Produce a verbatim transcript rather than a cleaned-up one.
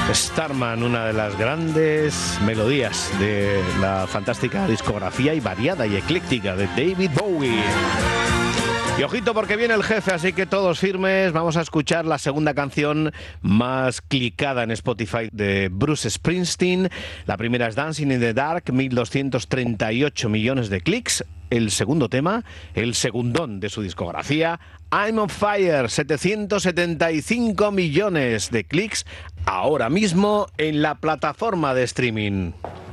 Starman, una de las grandes melodías de la fantástica discografía y variada y ecléctica de David Bowie. Y ojito porque viene el jefe, así que todos firmes. Vamos a escuchar la segunda canción más clicada en Spotify de Bruce Springsteen. La primera es Dancing in the Dark, mil doscientos treinta y ocho millones de clics. El segundo tema, el segundón de su discografía, I'm on Fire, setecientos setenta y cinco millones de clics ahora mismo en la plataforma de streaming.